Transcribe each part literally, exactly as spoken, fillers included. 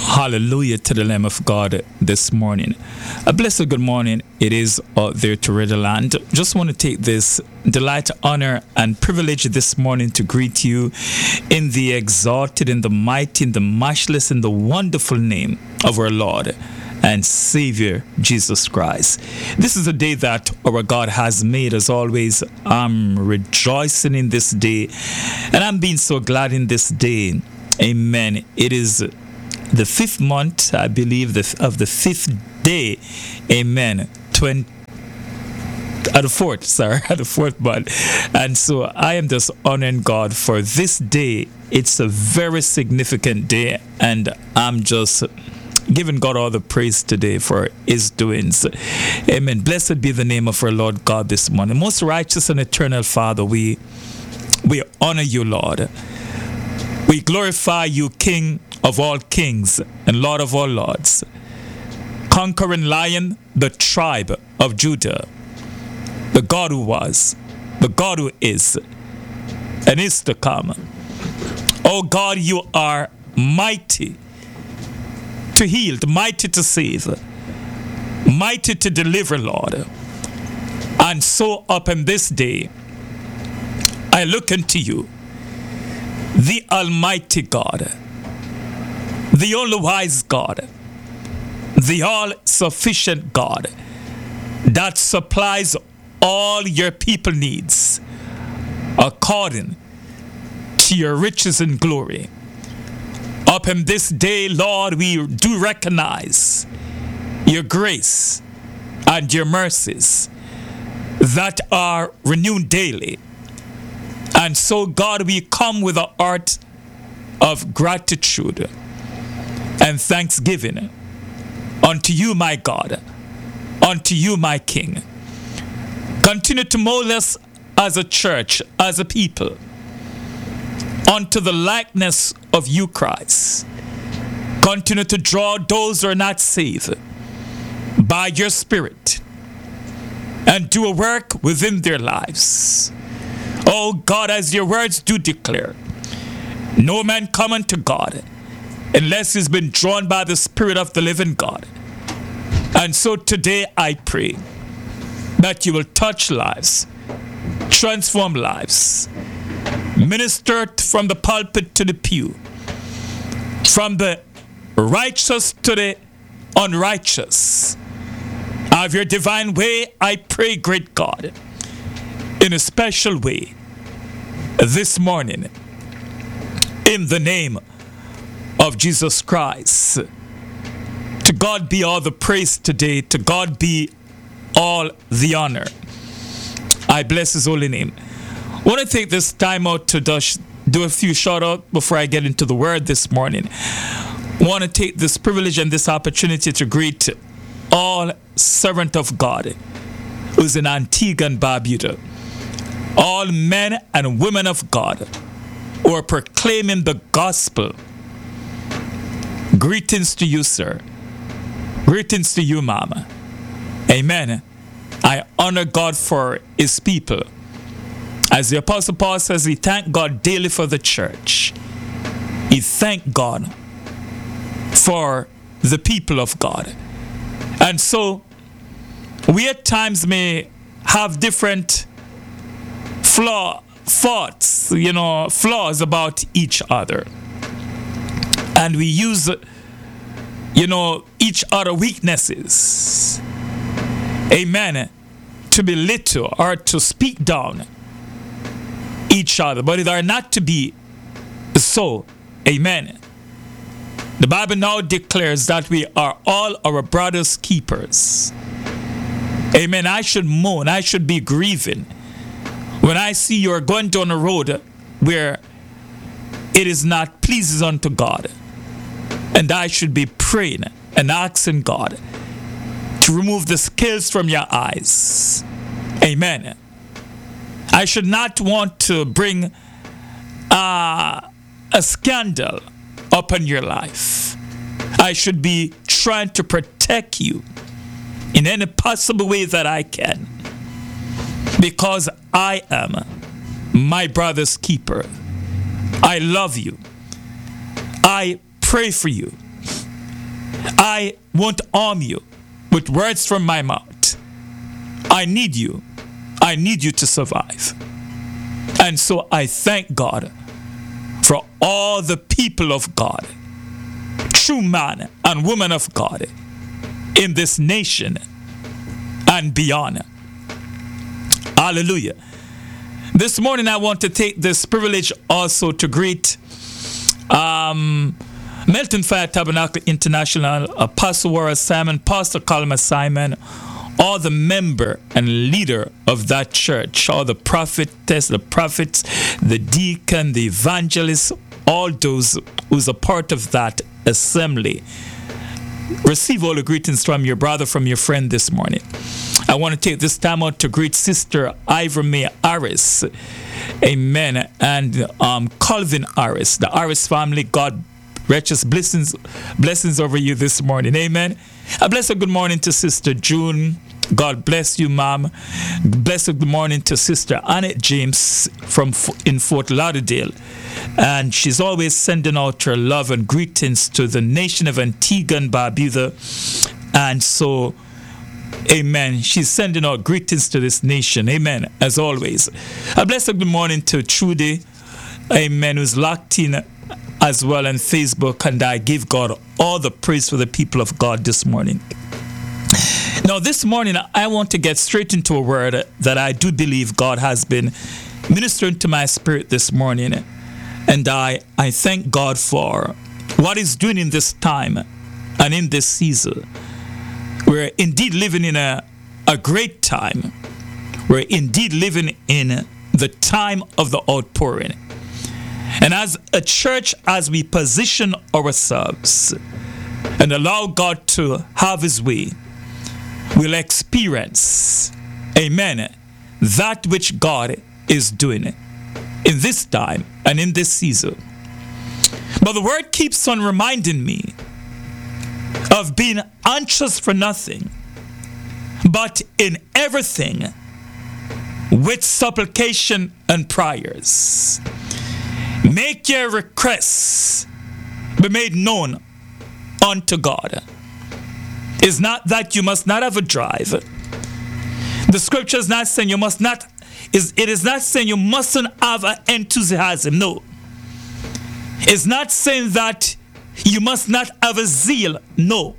Hallelujah to the Lamb of God this morning. A blessed good morning. It is out there to Red Land. Just want to take this delight, honor, and privilege this morning to greet you in the exalted, in the mighty, in the matchless, in the wonderful name of our Lord and Savior Jesus Christ. This is a day that our God has made. As always, I'm rejoicing in this day, and I'm being so glad in this day. Amen. It is the fifth month, I believe, the, of the fifth day. Amen. twenty, at the fourth, sorry, at the fourth month. And so I am just honoring God for this day. It's a very significant day, and I'm just giving God all the praise today for his doings. Amen. Blessed be the name of our Lord God this morning. Most righteous and eternal Father, we we honor you, Lord. We glorify you, King of all kings and Lord of all lords, conquering Lion, the tribe of Judah, the God who was, the God who is, and is to come. Oh God, you are mighty to heal, mighty to save, mighty to deliver, Lord. And so up in this day, I look unto you, the Almighty God, the only wise God, the all-sufficient God that supplies all your people needs according to your riches and glory. Up in this day, Lord, we do recognize your grace and your mercies that are renewed daily. And so, God, we come with a heart of gratitude and thanksgiving unto you, my God, unto you, my King. Continue to mold us as a church, as a people, unto the likeness of you, Christ. Continue to draw those who are not saved by your Spirit and do a work within their lives. Oh God, as your words do declare, no man come unto God unless he's been drawn by the Spirit of the living God. And so today I pray that you will touch lives, transform lives, minister from the pulpit to the pew, from the righteous to the unrighteous. Of your divine way, I pray, great God, in a special way this morning, in the name of Jesus Christ. To God be all the praise today. To God be all the honor. I bless his holy name. I want to take this time out to do a few shout out before I get into the word this morning. I want to take this privilege and this opportunity to greet all servant of God who's in Antigua and Barbuda, all men and women of God who are proclaiming the gospel. Greetings to you, sir. Greetings to you, Mama. Amen. I honor God for his people. As the Apostle Paul says, he thanked God daily for the church. He thanked God for the people of God. And so, we at times may have different flaw, thoughts, you know, flaws about each other. And we use, you know, each other weaknesses, amen, to belittle or to speak down each other. But it are not to be so, amen. The Bible now declares that we are all our brother's keepers. Amen. I should mourn, I should be grieving when I see you are going down a road where it is not pleases unto God. And I should be praying and asking God to remove the scales from your eyes. Amen. I should not want to bring uh, a scandal upon your life. I should be trying to protect you in any possible way that I can, because I am my brother's keeper. I love you. I pray for you. I won't arm you with words from my mouth. I need you. I need you to survive. And so I thank God for all the people of God, true man and woman of God in this nation and beyond. Hallelujah. This morning I want to take this privilege also to greet um, Melton Fire Tabernacle International, Apostle Warren Simon, Pastor Colma Simon, all the member and leader of that church, all the prophetess, the prophets, the deacon, the evangelist, all those who's a part of that assembly. Receive all the greetings from your brother, from your friend this morning. I want to take this time out to greet Sister Ivor May Harris, amen, and um, Calvin Harris, the Harris family. God, righteous blessings, blessings over you this morning, amen. A blessed good morning to Sister June. God bless you, Mom. Blessed good morning to Sister Annette James from in Fort Lauderdale. And she's always sending out her love and greetings to the nation of Antigua and Barbuda. And so, amen, she's sending out greetings to this nation. Amen, as always. A blessed good morning to Trudy, amen, who's locked in as well on Facebook. And I give God all the praise for the people of God this morning. Now, this morning, I want to get straight into a word that I do believe God has been ministering to my spirit this morning. And I, I thank God for what He's doing in this time and in this season. We're indeed living in a, a great time. We're indeed living in the time of the outpouring. And as a church, as we position ourselves and allow God to have His way, we'll experience, amen, that which God is doing in this time and in this season. But the word keeps on reminding me of being anxious for nothing, but in everything with supplication and prayers. Make your requests be made known unto God. It's not that you must not have a drive. The scripture is not saying you must not, is it is not saying you mustn't have an enthusiasm. No. It's not saying that you must not have a zeal. No.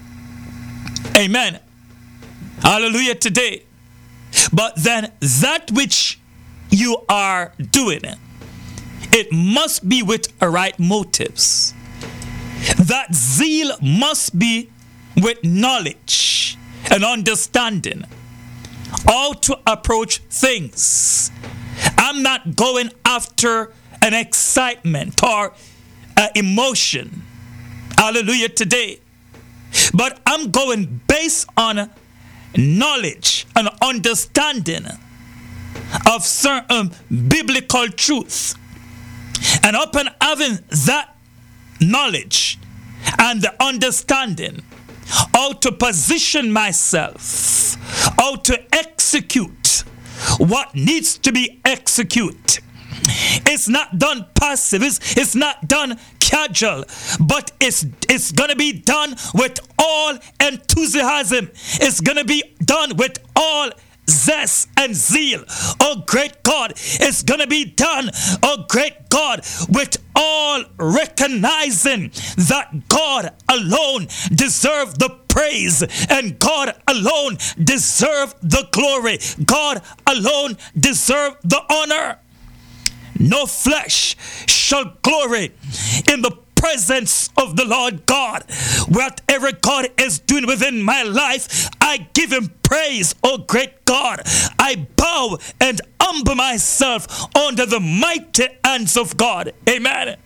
Amen. Hallelujah today. But then that which you are doing, it must be with a right motives. That zeal must be with knowledge and understanding how to approach things. I'm not going after an excitement or an emotion. Hallelujah today. But I'm going based on knowledge and understanding of certain biblical truth. And upon having that knowledge and the understanding, how to position myself, how to execute what needs to be executed. It's not done passive, it's, it's not done casual, but it's, it's going to be done with all enthusiasm. It's going to be done with all zest and zeal. Oh great God, it's going to be done, oh great God, with all recognizing that God alone deserves the praise and God alone deserves the glory. God alone deserves the honor. No flesh shall glory in the presence of the Lord God. Whatever God is doing within my life, I give Him praise, oh great God. I bow and humble myself under the mighty hands of God. Amen.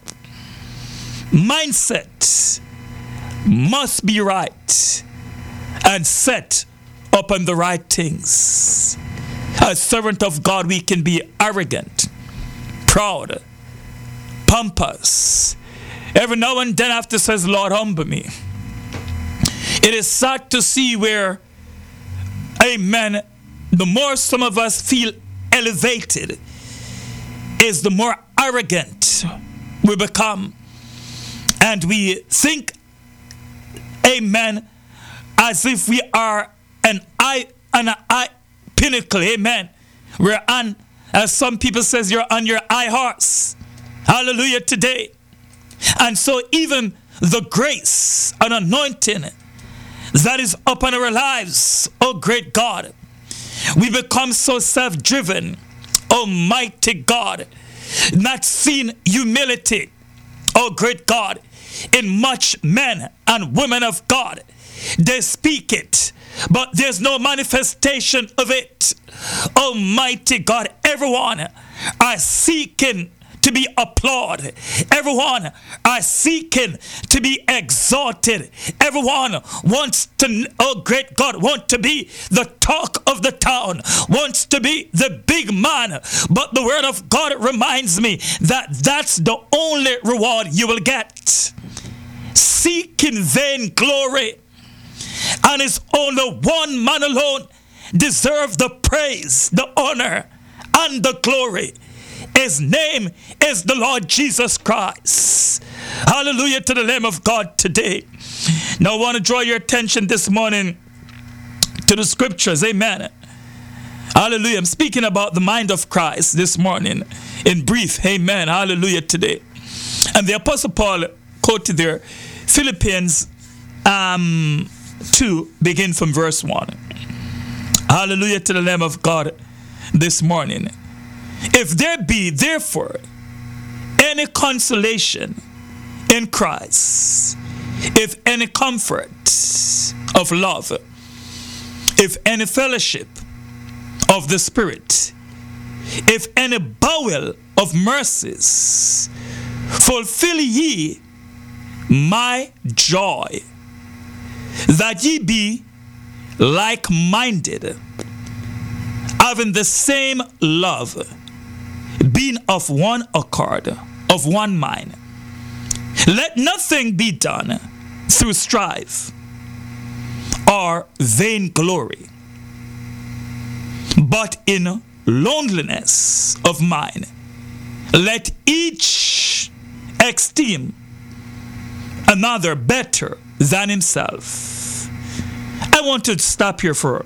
Mindset must be right and set upon the right things. As servant of God, we can be arrogant, proud, pompous. Every now and then after says, Lord, humble me. It is sad to see where, amen, the more some of us feel elevated, is the more arrogant we become. And we think amen, as if we are an eye, an eye pinnacle, amen. We're on, as some people says, you're on your high horse. Hallelujah today. And so even the grace and anointing that is upon our lives, oh great God, we become so self-driven, almighty God, not seeing humility, oh great God, in much men and women of God. They speak it, but there's no manifestation of it. Almighty God, everyone are seeking to be applauded. Everyone are seeking to be exalted. Everyone wants to, oh great God, want to be the talk of the town, wants to be the big man. But the word of God reminds me that that's the only reward you will get. Seeking vain glory. And it's only one man alone deserves the praise, the honor, and the glory. His name is the Lord Jesus Christ. Hallelujah to the Lamb of God today. Now I want to draw your attention this morning to the scriptures. Amen. Hallelujah. I'm speaking about the mind of Christ this morning in brief. Amen. Hallelujah today. And the Apostle Paul quoted there Philippians um, two, begin from verse one. Hallelujah to the Lamb of God this morning. If there be therefore any consolation in Christ, if any comfort of love, if any fellowship of the Spirit, if any bowel of mercies, fulfill ye my joy, that ye be like-minded, having the same love, being of one accord, of one mind. Let nothing be done through strife or vain glory, but in loneliness of mind. Let each esteem another better than himself. I want to stop here for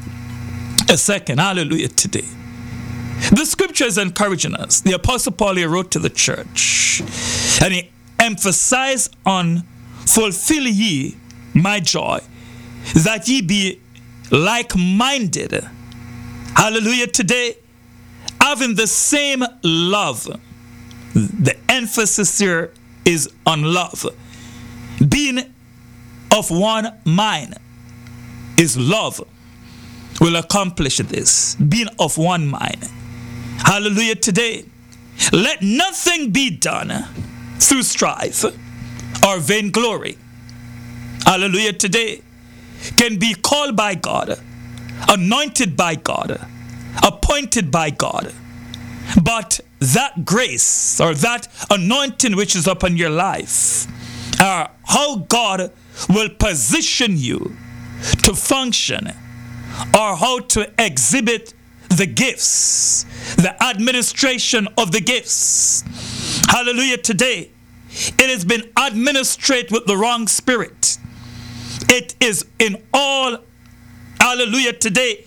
a second. Hallelujah today. The scripture is encouraging us. The Apostle Paul here wrote to the church, and he emphasized on fulfill ye my joy, that ye be like-minded. Hallelujah today. Having the same love. The emphasis here is on love. Being of one mind is love will accomplish this. Being of one mind. Hallelujah today. Let nothing be done through strife or vainglory. Hallelujah today. Can be called by God, anointed by God, appointed by God. But that grace or that anointing which is upon your life, or how God will position you to function, or how to exhibit the gifts, the administration of the gifts. Hallelujah today. It has been administered with the wrong spirit. It is in all, hallelujah today,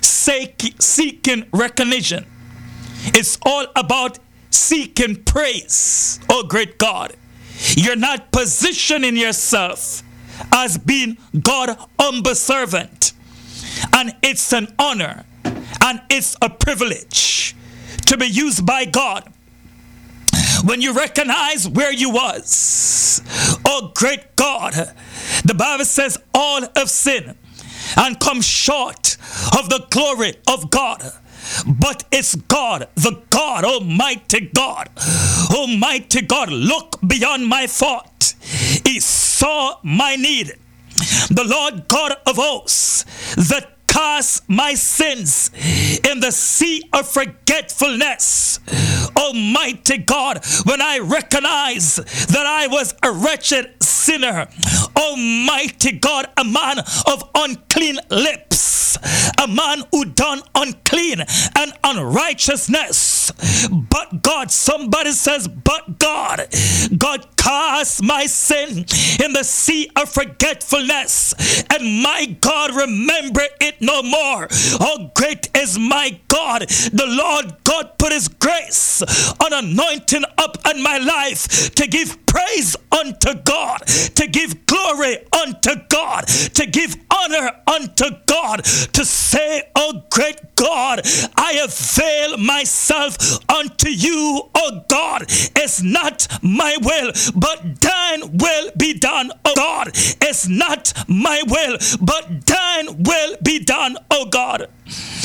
seeking recognition. It's all about seeking praise. Oh great God. You're not positioning yourself as being God's humble servant. And it's an honor and it's a privilege to be used by God. When you recognize where you was, oh great God, the Bible says all have sinned and come short of the glory of God. But it's God, the God, Almighty God, Almighty God, look beyond my fault. He saw my need. The Lord God of hosts, that cast my sins in the sea of forgetfulness. Almighty God, when I recognize that I was a wretched sinner, Almighty God, a man of unclean lips, a man who done unclean and unrighteousness, grace. But God, somebody says, but God, God cast my sin in the sea of forgetfulness, and my God remember it no more. Oh, great is my God. The Lord God put his grace on anointing up on my life to give praise unto God, to give glory unto God, to give honor unto God, to say, oh great God, I avail myself unto you, oh God. It's not my will, but thine will be done, oh God. It's not my will, but thine will be done, oh God.